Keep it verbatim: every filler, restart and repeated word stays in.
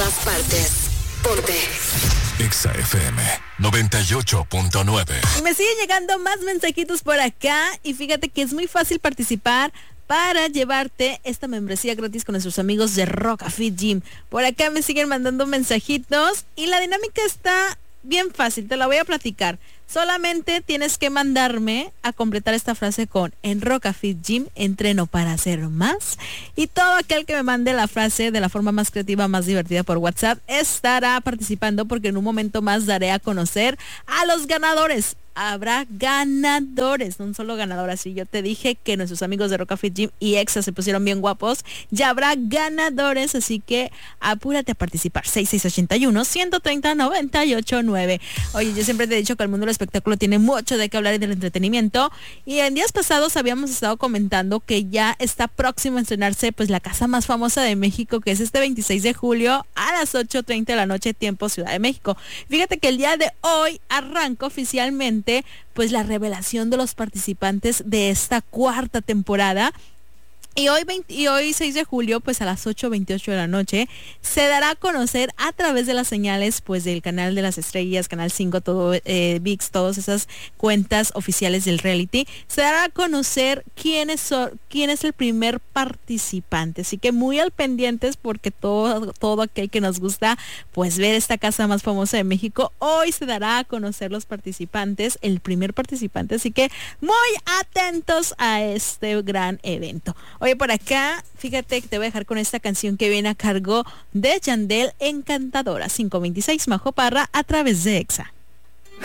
todas partes. Ponte Exa F M noventa y ocho punto nueve. Y me siguen llegando más mensajitos por acá. Y fíjate que es muy fácil participar para llevarte esta membresía gratis con nuestros amigos de Roca Fit Gym. Por acá me siguen mandando mensajitos y la dinámica está bien fácil, te la voy a platicar. Solamente tienes que mandarme a completar esta frase con: en Roca Fit Gym entreno para hacer más. Y todo aquel que me mande la frase de la forma más creativa, más divertida por WhatsApp, estará participando, porque en un momento más daré a conocer a los ganadores. Habrá ganadores, no un solo ganador. Así yo te dije que nuestros amigos de Roca Fit Gym y Exa se pusieron bien guapos. Ya habrá ganadores, así que apúrate a participar. seis seis ocho uno, uno tres cero, nueve ocho nueve. Oye, yo siempre te he dicho que el mundo del espectáculo tiene mucho de qué hablar y del entretenimiento. Y en días pasados habíamos estado comentando que ya está próximo a estrenarse pues la casa más famosa de México, que es este veintiséis de julio a las ocho treinta de la noche, tiempo Ciudad de México. Fíjate que el día de hoy arranca oficialmente pues la revelación de los participantes de esta cuarta temporada. Y hoy, veinte, y hoy seis de julio, pues a las ocho veintiocho de la noche, se dará a conocer a través de las señales pues del canal de las estrellas, Canal cinco, todo, eh, V I X, todas esas cuentas oficiales del reality. Se dará a conocer quién es, quién es el primer participante. Así que muy al pendientes, porque todo, todo aquel que nos gusta pues ver esta casa más famosa de México, hoy se dará a conocer los participantes, el primer participante. Así que muy atentos a este gran evento. Oye, por acá, fíjate que te voy a dejar con esta canción que viene a cargo de Yandel, Encantadora. cinco veintiséis, Majo Parra, a través de Exa.